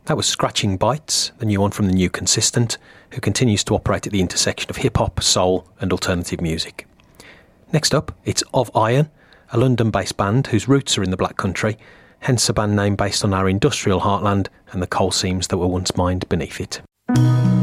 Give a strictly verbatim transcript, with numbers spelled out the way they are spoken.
That was Scratching Bites, the new one from the New Consistent, who continues to operate at the intersection of hip-hop, soul and alternative music. Next up, it's Of Iron, a London-based band whose roots are in the Black Country, hence a band name based on our industrial heartland and the coal seams that were once mined beneath it.